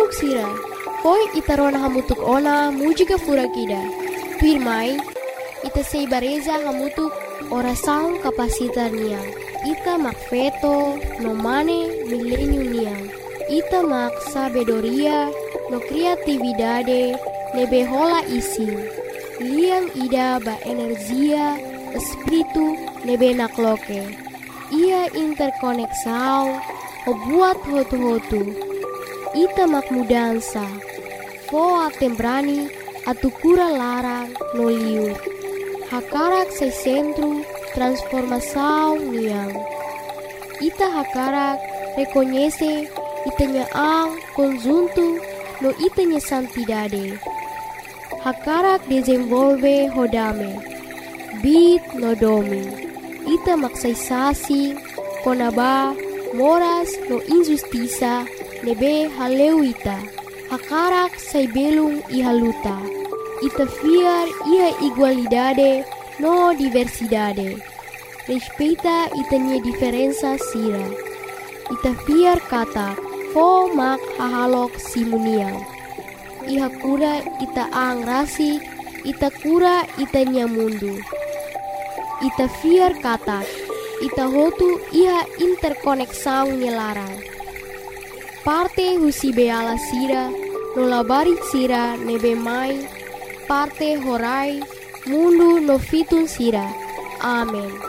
hamutuk sira. Poi itarona hamutuk ona mujiga furakida. Pirmai ita seibareza hamutuk ora saung kapasitar niang. Ita mak feto no mane milenio niang. Ita mak sabedoria no kreatividade nebe hola ising. Liang ida ba energia espiritu nebe nakloke. Ia interkoneksau o buat hotu-hotu. Ita mak mudansa. Foa tembrani atukura larang no liur. Hakarak se centro transformação niang. Ita hakarak reconhece itanya ang conjunto no itanya santidade. Hakarak desenvolve hodame. Bit no domi. Ita maksaisasi konaba moras no injustiça nebe haleu ita. Hakarak sai belung ihaluta. Ita fiar ia igualdade no diversidade. Respeita itanya diferença sira. Ita fiar kata fo mak hahalok simuniang. Iha kura ita ang rasi, ita kura itanya mundu. Ita fiar kata, ita hotu iha interkoneksau nyelarang. Parte husi beala sira, nolabarit sira nebe mai, parte horai, mundu no fitun sira. Amen.